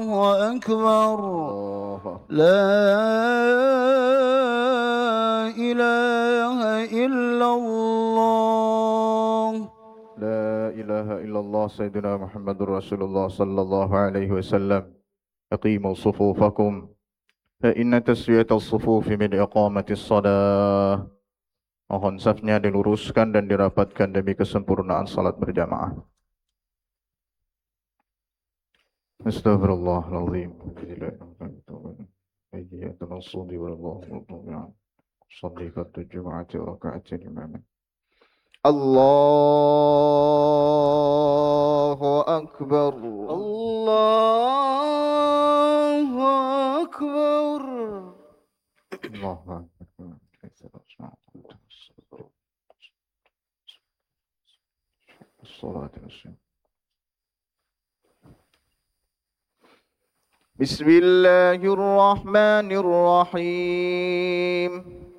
الله أكبر. الله لا إله إلا الله. لا إله إلا الله سيدنا محمد رسول الله صلى الله عليه وسلم. أقيموا صفوفكم فإن تسوية الصفوف من إقامة الصلاة. Mohon safnya diluruskan dan dirapatkan demi kesempurnaan salat berjamaah. Astaghfirullahaladzim. Ayyatul sudi wallahu صلي الجمعة ركعتين إماما. الله أكبر. الله أكبر. الله أكبر. الصلاة والسلام. بسم الله الرحمن الرحيم.